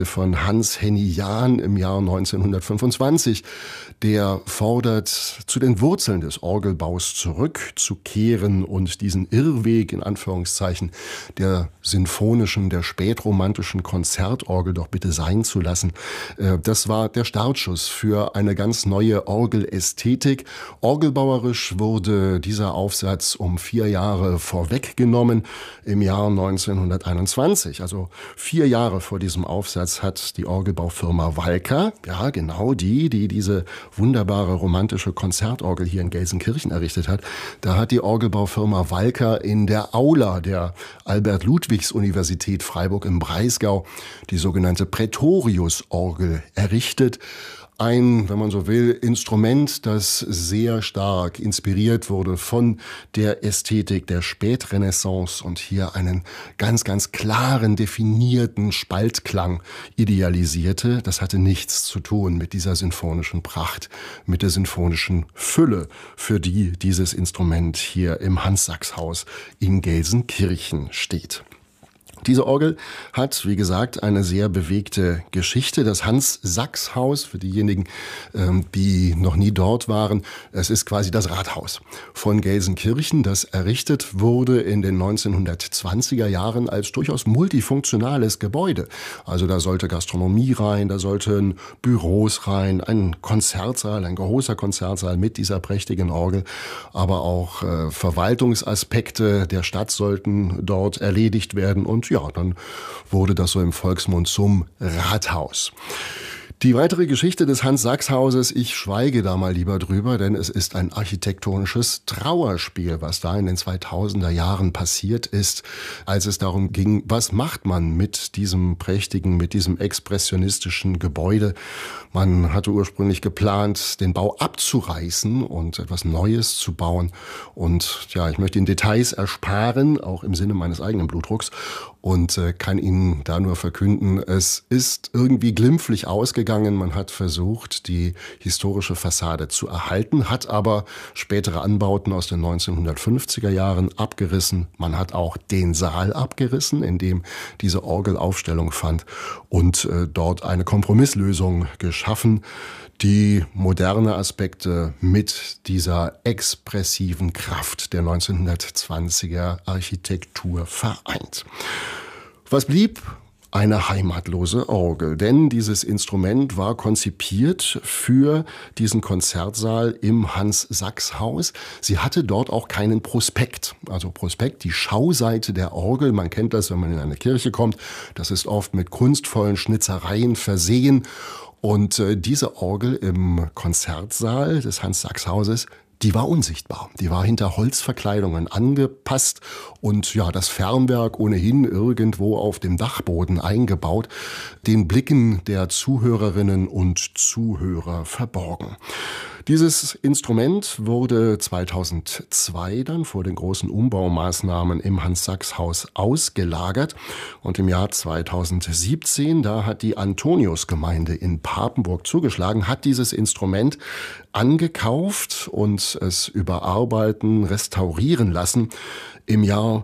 von Hans-Henny Jahn im Jahr 1925. Der fordert, zu den Wurzeln des Orgelbaus zurückzukehren und diesen Irrweg, in Anführungszeichen, der sinfonischen, der spätromantischen Konzertorgel doch bitte sein zu lassen. Das war der Startschuss für eine ganz neue Orgelästhetik. Orgelbauerisch wurde dieser Aufsatz um 4 Jahre vorweggenommen im Jahr 1921. Also 4 Jahre vor diesem Aufsatz hat die Orgelbaufirma Walker, ja genau die diese wunderbare romantische Konzertorgel hier in Gelsenkirchen errichtet hat, da hat die Orgelbaufirma Walker in der Aula der Albert-Ludwigs-Universität Freiburg im Breisgau die sogenannte Praetorius-Orgel errichtet. Ein, wenn man so will, Instrument, das sehr stark inspiriert wurde von der Ästhetik der Spätrenaissance und hier einen ganz, ganz klaren, definierten Spaltklang idealisierte. Das hatte nichts zu tun mit dieser sinfonischen Pracht, mit der sinfonischen Fülle, für die dieses Instrument hier im Hans-Sachs-Haus in Gelsenkirchen steht. Diese Orgel hat, wie gesagt, eine sehr bewegte Geschichte. Das Hans-Sachs-Haus, für diejenigen, die noch nie dort waren, es ist quasi das Rathaus von Gelsenkirchen, das errichtet wurde in den 1920er Jahren als durchaus multifunktionales Gebäude. Also da sollte Gastronomie rein, da sollten Büros rein, ein Konzertsaal, ein großer Konzertsaal mit dieser prächtigen Orgel, aber auch Verwaltungsaspekte der Stadt sollten dort erledigt werden und ja, dann wurde das so im Volksmund zum Rathaus. Die weitere Geschichte des Hans-Sachs-Hauses, ich schweige da mal lieber drüber, denn es ist ein architektonisches Trauerspiel, was da in den 2000er Jahren passiert ist, als es darum ging, was macht man mit diesem prächtigen, mit diesem expressionistischen Gebäude. Man hatte ursprünglich geplant, den Bau abzureißen und etwas Neues zu bauen. Und ja, ich möchte Ihnen Details ersparen, auch im Sinne meines eigenen Blutdrucks, und kann Ihnen da nur verkünden, es ist irgendwie glimpflich ausgegangen. Man hat versucht, die historische Fassade zu erhalten, hat aber spätere Anbauten aus den 1950er Jahren abgerissen. Man hat auch den Saal abgerissen, in dem diese Orgelaufstellung fand und dort eine Kompromisslösung geschaffen, die moderne Aspekte mit dieser expressiven Kraft der 1920er Architektur vereint. Was blieb? Eine heimatlose Orgel, denn dieses Instrument war konzipiert für diesen Konzertsaal im Hans-Sachs-Haus. Sie hatte dort auch keinen Prospekt. Also Prospekt, die Schauseite der Orgel. Man kennt das, wenn man in eine Kirche kommt. Das ist oft mit kunstvollen Schnitzereien versehen. Und diese Orgel im Konzertsaal des Hans-Sachs-Hauses, die war unsichtbar. Die war hinter Holzverkleidungen angepasst und ja, das Fernwerk ohnehin irgendwo auf dem Dachboden eingebaut, den Blicken der Zuhörerinnen und Zuhörer verborgen. Dieses Instrument wurde 2002 dann vor den großen Umbaumaßnahmen im Hans-Sachs-Haus ausgelagert und im Jahr 2017, da hat die Antoniusgemeinde in Papenburg zugeschlagen, hat dieses Instrument angekauft und es überarbeiten, restaurieren lassen. Im Jahr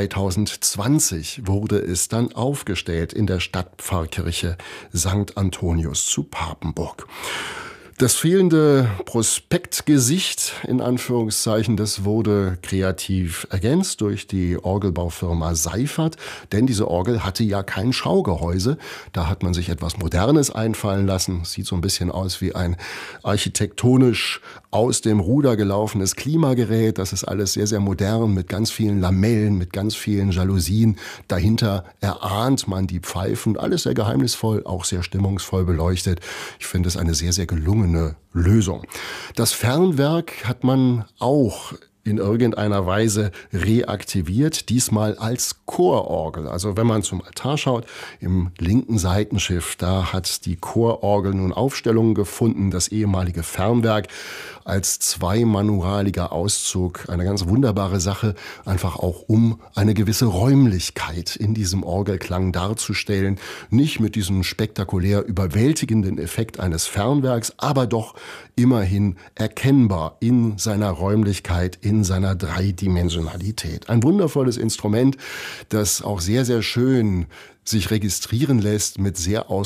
2020 wurde es dann aufgestellt in der Stadtpfarrkirche St. Antonius zu Papenburg. Das fehlende Prospektgesicht, in Anführungszeichen, das wurde kreativ ergänzt durch die Orgelbaufirma Seifert, denn diese Orgel hatte ja kein Schaugehäuse. Da hat man sich etwas Modernes einfallen lassen. Sieht so ein bisschen aus wie ein architektonisch aus dem Ruder gelaufenes Klimagerät. Das ist alles sehr, sehr modern mit ganz vielen Lamellen, mit ganz vielen Jalousien. Dahinter erahnt man die Pfeifen. Alles sehr geheimnisvoll, auch sehr stimmungsvoll beleuchtet. Ich finde es eine sehr, sehr gelungene Lösung. Das Fernwerk hat man auch in irgendeiner Weise reaktiviert, diesmal als Chororgel. Also wenn man zum Altar schaut, im linken Seitenschiff, da hat die Chororgel nun Aufstellungen gefunden, das ehemalige Fernwerk als zweimanuraliger Auszug, eine ganz wunderbare Sache, einfach auch um eine gewisse Räumlichkeit in diesem Orgelklang darzustellen, nicht mit diesem spektakulär überwältigenden Effekt eines Fernwerks, aber doch immerhin erkennbar in seiner Räumlichkeit, in in seiner Dreidimensionalität. Ein wundervolles Instrument, das auch sehr, sehr schön sich registrieren lässt mit sehr